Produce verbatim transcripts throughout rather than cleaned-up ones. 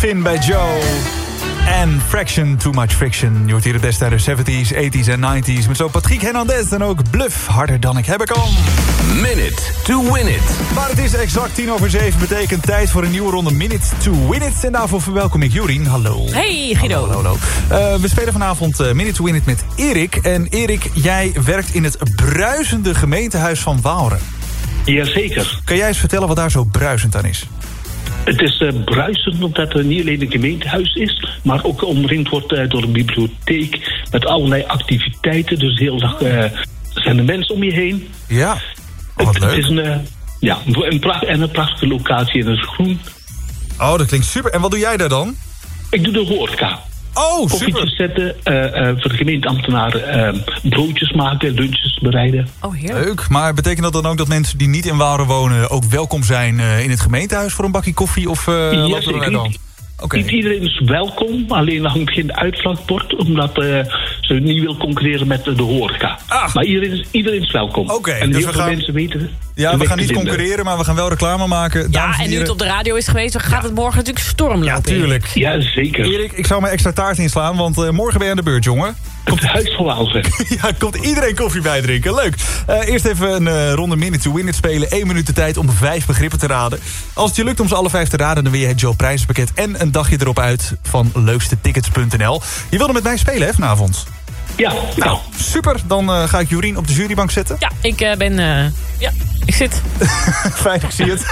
Finn bij Joe. En Fraction, Too Much Friction. Je hoort hier het beste uit de zeventies, tachtiger en negentiger. Met zo Patrick Hernandez en ook Bluff. Harder dan ik hebben kan. Minute to win it. Maar het is exact tien over zeven. Betekent tijd voor een nieuwe ronde Minute to win it. En daarvoor verwelkom ik Jorien. Hallo. Hey Guido. Hallo, hallo, hallo. Uh, we spelen vanavond uh, Minute to win it met Erik. En Erik, jij werkt in het bruisende gemeentehuis van Waalre. Jazeker. Kan jij eens vertellen wat daar zo bruisend aan is? Het is uh, bruisend omdat er niet alleen een gemeentehuis is, maar ook omringd wordt uh, door een bibliotheek met allerlei activiteiten. Dus de hele dag uh, zijn er mensen om je heen. Ja, oh, wat het, leuk. Het is een, uh, ja, een pracht, en een prachtige locatie en het is groen. Oh, dat klinkt super. En wat doe jij daar dan? Ik doe de horeca. Oh, Koffietjes super. zetten, uh, uh, voor de gemeenteambtenaren uh, broodjes maken, lunches bereiden. Oh, heerlijk. Leuk, maar betekent dat dan ook dat mensen die niet in Waalre wonen ook welkom zijn uh, in het gemeentehuis voor een bakje koffie? Of uh, Ja, wat doen wij dan? niet, Okay. niet iedereen is welkom, alleen dan hangt geen uitvlakbord, omdat uh, ze niet wil concurreren met de horeca. Ah. Maar iedereen is, iedereen is welkom. Oké, en dus heel we veel gaan- mensen weten. Ja, we gaan niet concurreren, maar we gaan wel reclame maken. Dames Ja, en nu heren. het op de radio is geweest, dan gaat het morgen natuurlijk storm Ja, lopen. tuurlijk. Ja, zeker. Erik, ik zou mijn extra taart inslaan, want uh, morgen ben je aan de beurt, jongen. Het huis van Waalre. Ja, komt iedereen koffie bij drinken. Leuk. Uh, eerst even een uh, ronde Minute to Win It spelen. Eén minuut de tijd om vijf begrippen te raden. Als het je lukt om ze alle vijf te raden, dan win je het Joe prijzenpakket en een dagje erop uit van leukstetickets punt n l. Je wilde met mij spelen, hè, vanavond? Ja, nou. Super, dan uh, ga ik Jorien op de jurybank zetten. Ja, ik uh, ben... Uh, ja, ik zit. Fijn, ik zie het.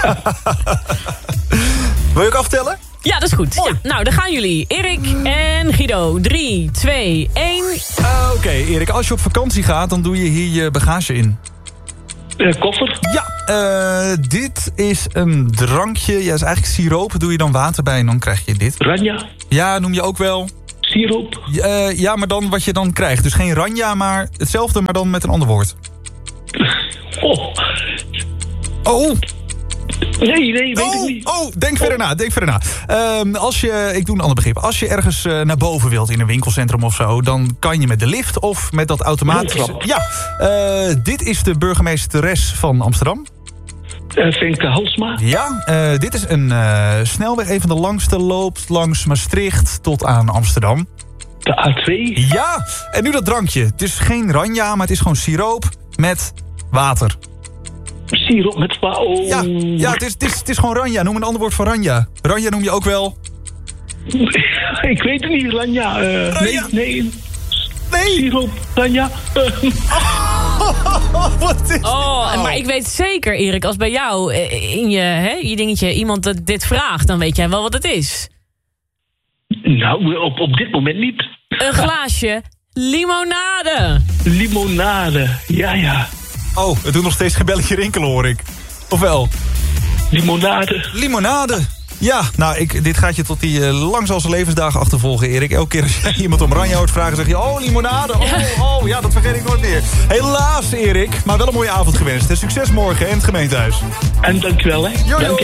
Wil je ook aftellen? Ja, dat is goed. Mooi. Ja, nou, daar gaan jullie. Erik en Guido. drie, twee, één. Uh, Oké, okay, Erik, als je op vakantie gaat, dan doe je hier je bagage in. Uh, koffer. Ja, uh, dit is een drankje. Ja, is eigenlijk siroop. Doe je dan water bij en dan krijg je dit. Ranja. Ja, noem je ook wel. Siroop. Uh, ja, maar dan wat je dan krijgt. Dus geen ranja, maar hetzelfde, maar dan met een ander woord. Oh. Oh, Nee, nee, weet oh, ik niet. oh, denk verder na, denk verder na. Um, als je, ik doe een ander begrip. Als je ergens uh, naar boven wilt in een winkelcentrum of zo, dan kan je met de lift of met dat automatische... Roltrap. Ja, uh, dit is de burgemeesteres van Amsterdam. Uh, Femke Halsma. Ja, uh, dit is een uh, snelweg, een van de langste, loopt langs Maastricht tot aan Amsterdam. De A twee. Ja, en nu dat drankje. Het is geen ranja, maar het is gewoon siroop met water. Siroop met spa. Oh. Ja, ja het, is, het, is, het is gewoon ranja. Noem een ander woord voor ranja. Ranja noem je ook wel... Ik weet het niet, Ranja. Uh, Ranja. Nee, nee. Nee! Siroop, Ranja. Uh, Wat is Oh, maar ik weet zeker, Erik, als bij jou eh, in je, hè, je dingetje iemand dat dit vraagt, dan weet jij wel wat het is. nou, op, op dit moment niet. Een glaasje limonade. Limonade. Ja, ja. Oh, het doet nog steeds geen belletje rinkelen, hoor ik. Of wel? Limonade. Limonade. Ja, nou, ik, dit gaat je tot die uh, lang zal zijn levensdagen achtervolgen, Erik. Elke keer als jij iemand om ranja hoort vragen, zeg je... Oh, limonade. Oh, oh, ja, dat vergeet ik nooit meer. Helaas, Erik. Maar wel een mooie avond gewenst. Hè. Succes morgen in het gemeentehuis. En dankjewel, hè. Jojo. Dank